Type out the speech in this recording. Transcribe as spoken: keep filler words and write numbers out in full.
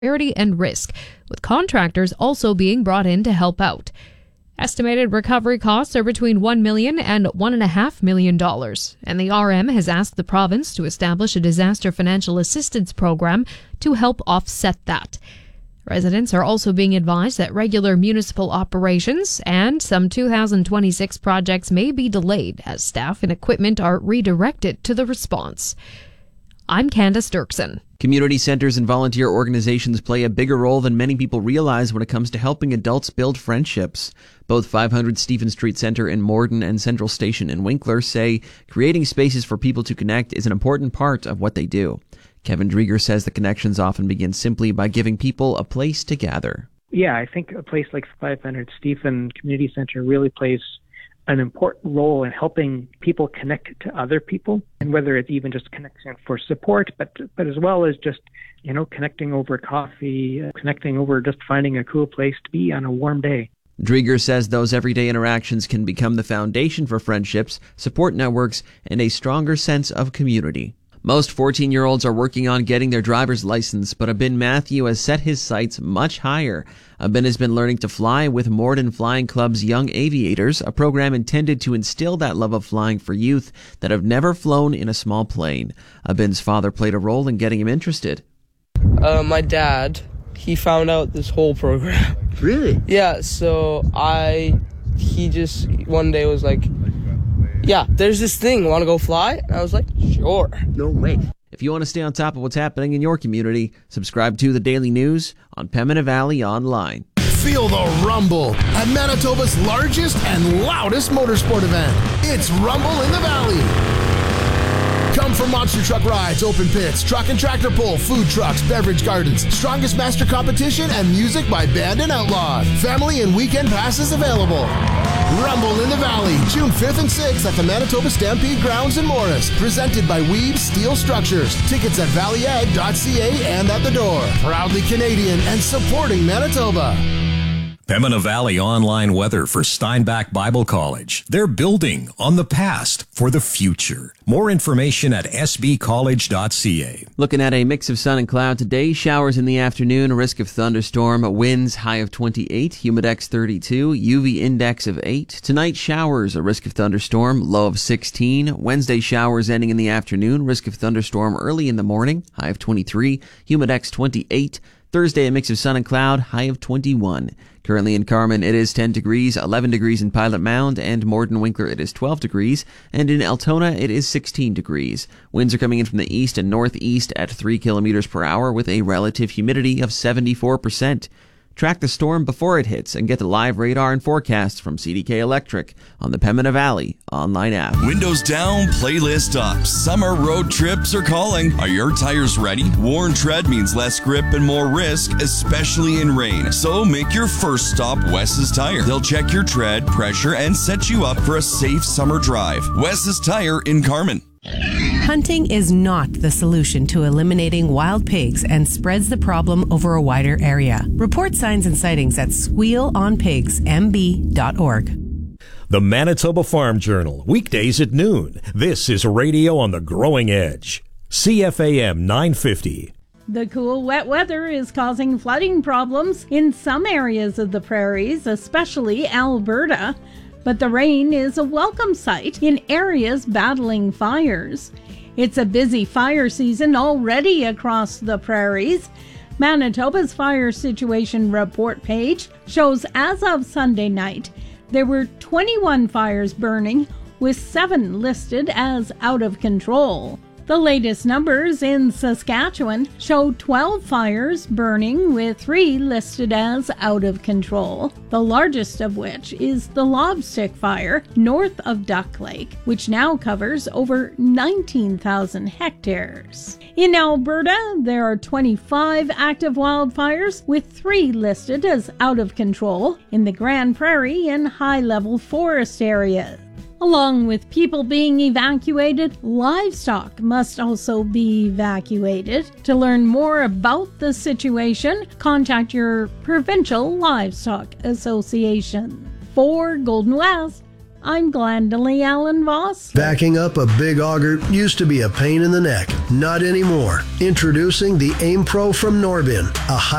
severity and risk, with contractors also being brought in to help out. Estimated recovery costs are between one million dollars and one point five million dollars, and the R M has asked the province to establish a disaster financial assistance program to help offset that. Residents are also being advised that regular municipal operations and some two thousand twenty-six projects may be delayed as staff and equipment are redirected to the response. I'm Candace Dirksen. Community centers and volunteer organizations play a bigger role than many people realize when it comes to helping adults build friendships. Both five hundred Stephen Street Center in Morden and Central Station in Winkler say creating spaces for people to connect is an important part of what they do. Kevin Drieger says the connections often begin simply by giving people a place to gather. Yeah, I think a place like five hundred Stephen Community Center really plays an important role in helping people connect to other people, and whether it's even just connection for support, but but as well as just, you know, connecting over coffee, uh, connecting over just finding a cool place to be on a warm day. Drieger says those everyday interactions can become the foundation for friendships, support networks, and a stronger sense of community. Most fourteen-year-olds are working on getting their driver's license, but Abin Matthew has set his sights much higher. Abin has been learning to fly with Morden Flying Club's Young Aviators, a program intended to instill that love of flying for youth that have never flown in a small plane. Abin's father played a role in getting him interested. Uh, my dad, he found out this whole program. Really? Yeah, so I, he just one day was like, yeah, there's this thing, want to go fly? And I was like, sure. No way. If you want to stay on top of what's happening in your community, subscribe to The Daily News on Pembina Valley Online. Feel the rumble at Manitoba's largest and loudest motorsport event. It's Rumble in the Valley. Come for monster truck rides, open pits, truck and tractor pull, food trucks, beverage gardens, strongest master competition, and music by Band and Outlawed. Family and weekend passes available. Rumble in the Valley, June fifth and sixth at the Manitoba Stampede Grounds in Morris. Presented by Weave Steel Structures. Tickets at valley ag dot c a and at the door. Proudly Canadian and supporting Manitoba. Pembina Valley online weather for Steinbach Bible College. They're building on the past for the future. More information at s b college dot c a. Looking at a mix of sun and cloud today, showers in the afternoon, risk of thunderstorm, winds high of twenty-eight, humidex thirty-two, U V index of eight. Tonight, showers, a risk of thunderstorm, low of sixteen. Wednesday, showers ending in the afternoon, risk of thunderstorm early in the morning, high of twenty-three, humidex twenty-eight. Thursday, a mix of sun and cloud, high of twenty-one. Currently in Carman, it is ten degrees, eleven degrees in Pilot Mound, and Morden Winkler, it is twelve degrees, and in Altona, it is sixteen degrees. Winds are coming in from the east and northeast at three kilometers per hour with a relative humidity of seventy-four percent. Track the storm before it hits and get the live radar and forecasts from C D K Electric on the Pembina Valley online app. Windows down, playlist up. Summer road trips are calling. Are your tires ready? Worn tread means less grip and more risk, especially in rain. So make your first stop Wes's Tire. They'll check your tread, pressure, and set you up for a safe summer drive. Wes's Tire in Carman. Hunting is not the solution to eliminating wild pigs and spreads the problem over a wider area. Report signs and sightings at squeal on pigs m b dot org. The Manitoba Farm Journal, weekdays at noon. This is radio on the growing edge. C F A M nine fifty. The cool, wet weather is causing flooding problems in some areas of the prairies, especially Alberta. But the rain is a welcome sight in areas battling fires. It's a busy fire season already across the prairies. Manitoba's Fire Situation Report page shows as of Sunday night, there were twenty-one fires burning, with seven listed as out of control. The latest numbers in Saskatchewan show twelve fires burning, with three listed as out of control, the largest of which is the Lobstick Fire north of Duck Lake, which now covers over nineteen thousand hectares. In Alberta, there are twenty-five active wildfires, with three listed as out of control in the Grand Prairie and high-level forest areas. Along with people being evacuated, livestock must also be evacuated. To learn more about the situation, contact your provincial livestock association. For Golden West, I'm Glendalee Allen Voss. Backing up a big auger used to be a pain in the neck. Not anymore. Introducing the Aim Pro from Norbin, a high